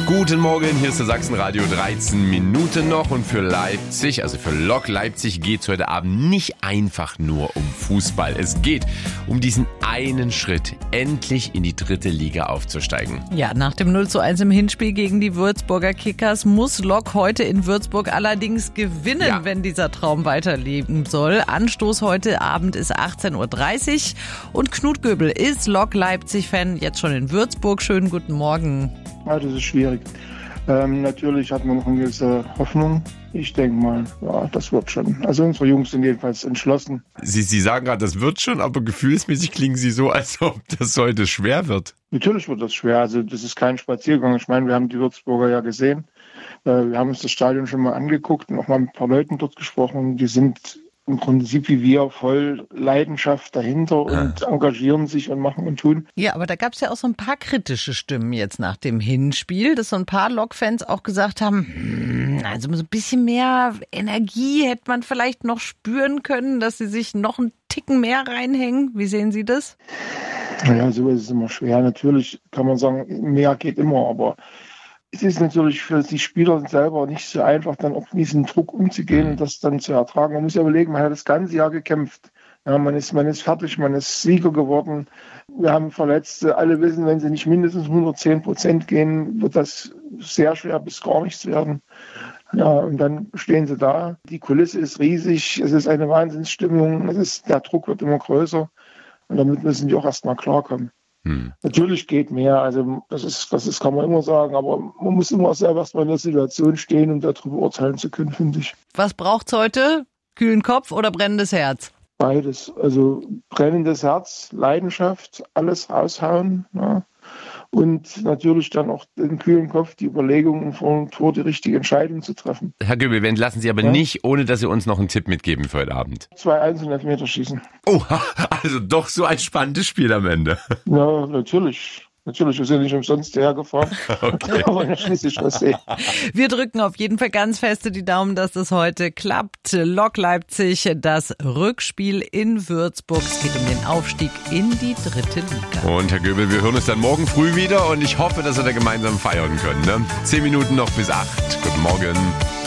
Guten Morgen, hier ist der Sachsenradio, 13 Minuten noch und für Leipzig, also für Lok Leipzig geht es heute Abend nicht einfach nur um Fußball. Es geht um diesen einen Schritt, endlich in die 3. Liga aufzusteigen. Ja, nach dem 0:1 im Hinspiel gegen die Würzburger Kickers muss Lok heute in Würzburg allerdings gewinnen, wenn dieser Traum weiterleben soll. Anstoß heute Abend ist 18:30 Uhr und Knut Göbel ist Lok Leipzig-Fan, jetzt schon in Würzburg. Schönen guten Morgen. Ja, das ist schwierig. Natürlich hat man noch eine gewisse Hoffnung. Ich denke mal, ja, das wird schon. Also unsere Jungs sind jedenfalls entschlossen. Sie sagen gerade, das wird schon, aber gefühlsmäßig klingen Sie so, als ob das heute schwer wird. Natürlich wird das schwer. Also das ist kein Spaziergang. Ich meine, wir haben die Würzburger ja gesehen. Wir haben uns das Stadion schon mal angeguckt und auch mal mit ein paar Leuten dort gesprochen. Die sind im Prinzip wie wir voll Leidenschaft dahinter und engagieren sich und machen und tun. Ja, aber da gab es ja auch so ein paar kritische Stimmen jetzt nach dem Hinspiel, dass so ein paar Lok-Fans auch gesagt haben, also so ein bisschen mehr Energie hätte man vielleicht noch spüren können, dass sie sich noch einen Ticken mehr reinhängen. Wie sehen Sie das? Naja, so ist es immer schwer. Natürlich kann man sagen, mehr geht immer, aber es ist natürlich für die Spieler selber nicht so einfach, dann auch mit diesem Druck umzugehen und das dann zu ertragen. Man muss ja überlegen, man hat das ganze Jahr gekämpft. Ja, man ist fertig, man ist Sieger geworden. Wir haben Verletzte. Alle wissen, wenn sie nicht mindestens 110% gehen, wird das sehr schwer bis gar nichts werden. Ja, und dann stehen sie da. Die Kulisse ist riesig. Es ist eine Wahnsinnsstimmung. Der Druck wird immer größer. Und damit müssen die auch erstmal klarkommen. Natürlich geht mehr, also das kann man immer sagen, aber man muss immer selber erstmal in der Situation stehen, um darüber urteilen zu können, finde ich. Was braucht's heute? Kühlen Kopf oder brennendes Herz? Beides, also brennendes Herz, Leidenschaft, alles raushauen, ja. Und natürlich dann auch den kühlen Kopf, die Überlegungen vor dem Tor, die richtige Entscheidung zu treffen. Herr Göbel, wir entlassen Sie aber nicht, ohne dass Sie uns noch einen Tipp mitgeben für heute Abend. 2 einzelne Elfmeter schießen. Oh, also doch so ein spannendes Spiel am Ende. Ja, natürlich. Natürlich, wir sind nicht umsonst hergefahren. Okay. Aber dann schließlich was sehen. Wir drücken auf jeden Fall ganz feste die Daumen, dass das heute klappt. Lok Leipzig, das Rückspiel in Würzburg. Es geht um den Aufstieg in die 3. Liga. Und Herr Göbel, wir hören uns dann morgen früh wieder und ich hoffe, dass wir da gemeinsam feiern können. Ne? 10 Minuten noch bis 8. Guten Morgen.